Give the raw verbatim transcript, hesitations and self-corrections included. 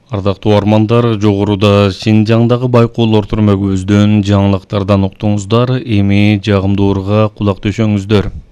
Ардактуу армандар, жогоруда Синжаңдагы байкоолор түрмөгүбүздөн жаңылыктардан уктуңуздар, эми жагымдуу урга кулак төшөңүздөр.